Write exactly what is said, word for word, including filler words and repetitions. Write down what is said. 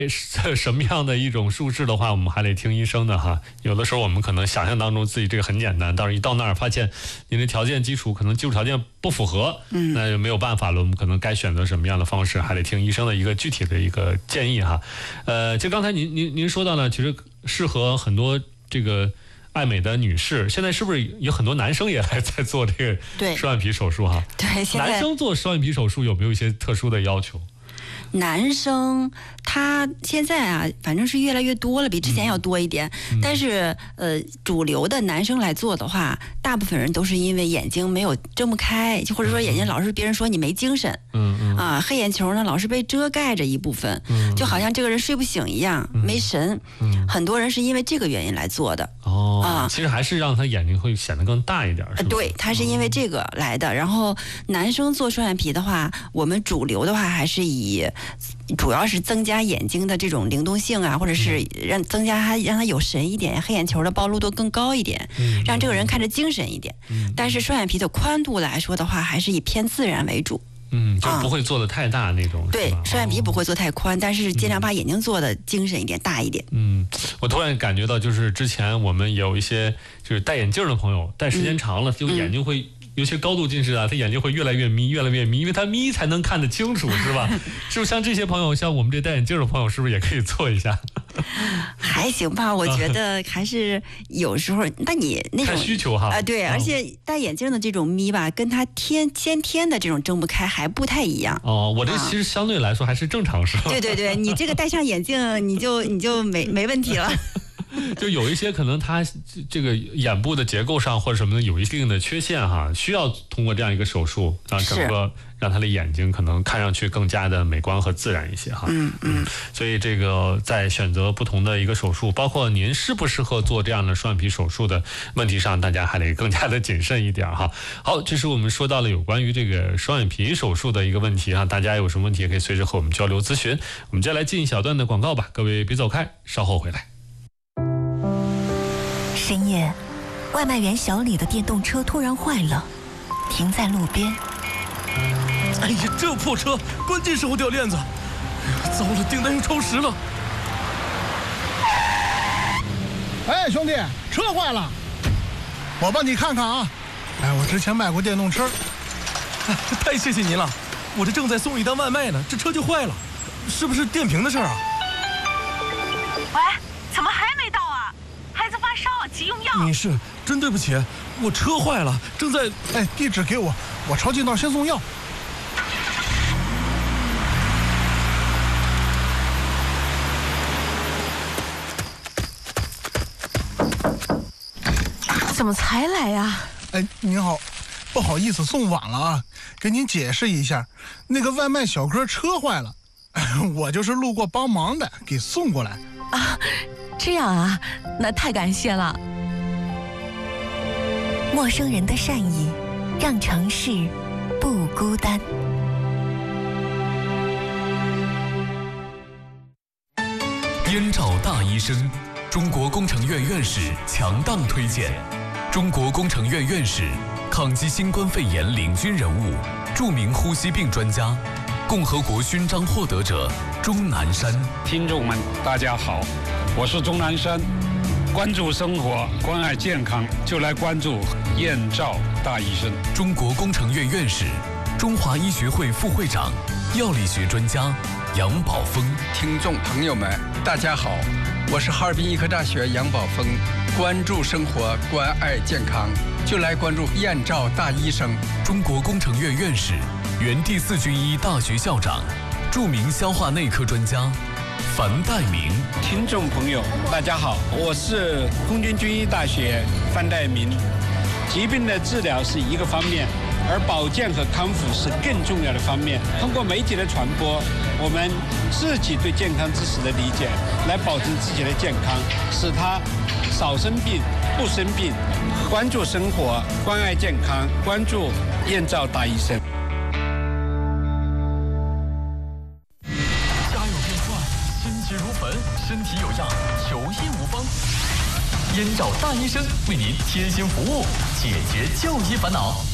是什么样的一种术式的话，我们还得听医生的哈。有的时候我们可能想象当中自己这个很简单，但是一到那儿发现您的条件基础可能基础条件不符合，嗯，那就没有办法了。我们可能该选择什么样的方式，还得听医生的一个具体的一个建议哈。呃，就刚才您您您说到呢，其实适合很多这个爱美的女士，现在是不是有很多男生也还在做这个双眼皮手术哈？ 对，现在男生做双眼皮手术有没有一些特殊的要求？ 男生他现在啊，反正是越来越多了，比之前要多一点。嗯、但是呃，主流的男生来做的话，大部分人都是因为眼睛没有睁不开，或者说眼睛老是别人说你没精神，嗯嗯啊，黑眼球呢老是被遮盖着一部分，嗯、就好像这个人睡不醒一样，嗯、没神。嗯、很多人是因为这个原因来做的。 哦，啊，其实还是让他眼睛会显得更大一点，是吧？ 对，他是因为这个来的。然后男生做双眼皮的话，我们主流的话还是以主要是增加眼睛的这种灵动性啊，或者是让增加他让他有神一点，黑眼球的暴露度更高一点，嗯、让这个人看着精神一点。嗯、但是双眼皮的宽度来说的话，还是以偏自然为主。 嗯，就不会做的太大那种。嗯、 对，双眼皮不会做太宽，但是尽量把眼睛做的精神一点、大一点。 嗯，我突然感觉到，就是之前我们有一些就是戴眼镜的朋友，戴时间长了，就眼睛会。有些高度近视啊，他眼睛会越来越眯，越来越眯，因为他眯才能看得清楚，是吧？是不是像这些朋友，像我们这戴眼镜的朋友，是不是也可以做一下？ 还行吧，我觉得还是有时候，那你那种看需求哈啊、呃，对，而且戴眼镜的这种眯吧，跟他天先天的这种睁不开还不太一样。 哦，我这其实相对来说还是正常，是吧？ 对对对，你这个戴上眼镜，你就你就没没问题了。 就有一些可能他这个眼部的结构上或者什么的有一定的缺陷哈，需要通过这样一个手术让整个让他的眼睛可能看上去更加的美观和自然一些哈。嗯嗯。所以这个在选择不同的一个手术，包括您适不适合做这样的双眼皮手术的问题上，大家还得更加的谨慎一点哈。好，这是我们说到了有关于这个双眼皮手术的一个问题哈，大家有什么问题也可以随时和我们交流咨询。我们接下来进一小段的广告吧，各位别走开，稍后回来。 深夜，外卖员小李的电动车突然坏了，停在路边。 哎呀，这破车，关键时候掉链子！哎呀，糟了，订单又超时了。 哎，兄弟，车坏了，我帮你看看啊。哎，我之前卖过电动车。 哎，太谢谢您了，我这正在送一单外卖呢，这车就坏了，是不是电瓶的事儿啊？ 喂，怎么还没到啊？孩子发烧，急用药。 女士，真对不起，我车坏了，正在…… 哎，地址给我，我抄近道先送药。 怎么才来呀？ 哎，您好，不好意思送晚了啊，给您解释一下，那个外卖小哥车坏了，我就是路过帮忙的，给送过来。 啊，这样啊，那太感谢了。 陌生人的善意，让城市不孤单。 燕赵大医生，中国工程院院士强档推荐。中国工程院院士，抗击新冠肺炎领军人物，著名呼吸病专家，共和国勋章获得者钟南山。 听众们，大家好，我是钟南山。关注生活，关爱健康，就来关注燕赵大医生。 中国工程院院士，中华医学会副会长，药理学专家杨宝峰。 听众朋友们，大家好，我是哈尔滨医科大学杨宝峰。关注生活，关爱健康，就来关注燕赵大医生。 中国工程院院士，原第四军医大学校长，著名消化内科专家樊岱明。 听众朋友，大家好，我是空军军医大学樊岱明。疾病的治疗是一个方面，而保健和康复是更重要的方面。通过媒体的传播，我们自己对健康知识的理解，来保证自己的健康，使他少生病、不生病。关注生活，关爱健康，关注燕赵大医生。 家有变帅，心急如焚，身体有恙，求医无方。燕赵大医生为您贴心服务，解决就医烦恼。